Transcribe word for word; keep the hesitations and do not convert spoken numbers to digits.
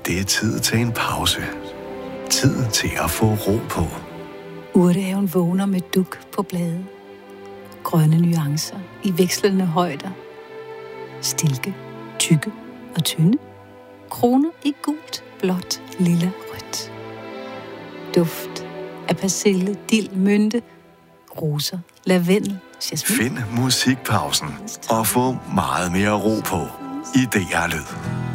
det er tid til en pause. Tid til at få ro på. Urtehaven vågner med duk på blade. Grønne nuancer i vekslende højder. Stilke, tykke og tynde. Kroner i gult, blåt, lilla, rødt. Duft af persille, dild, mynte, roser, lavendel, jasmin. Find musikpausen og få meget mere ro på i D R Lyd.